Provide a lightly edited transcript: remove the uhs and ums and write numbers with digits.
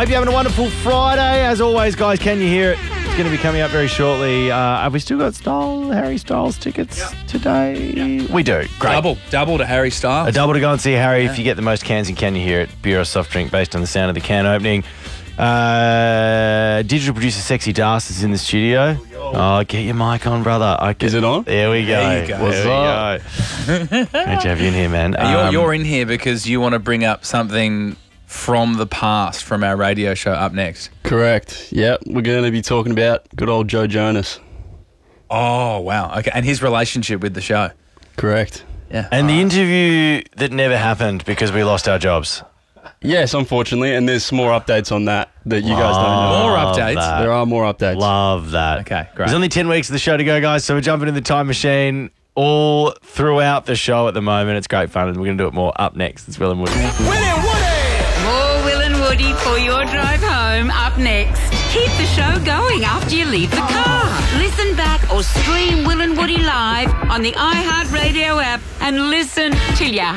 hope you're having a wonderful Friday. As always, guys, can you hear it? It's going to be coming up very shortly. Have we still got Harry Styles tickets today? Yep. We do. Great. Double to Harry Styles. A double to go and see Harry if you get the most cans in Can You Hear It? Bureau soft drink based on the sound of the can opening. Digital producer Sexy Das is in the studio. Oh, get your mic on, brother. Is it on? There we go. There you go. What's up? Great to have you in here, man. You're in here because you want to bring up something from the past from our radio show up next. Correct. Yep. We're going to be talking about good old Joe Jonas. Oh, wow. Okay. And his relationship with the show. Correct. Yeah. And the interview that never happened because we lost our jobs. Yes, unfortunately, and there's some more updates on that you guys don't know. More updates? That. There are more updates. Love that. Okay, great. There's only 10 weeks of the show to go, guys, so we're jumping in the time machine all throughout the show at the moment. It's great fun, and we're going to do it more up next. It's Will and Woody. More Will and Woody for your drive home up next. Keep the show going after you leave the car. Listen back or stream Will and Woody live on the iHeartRadio app and listen till you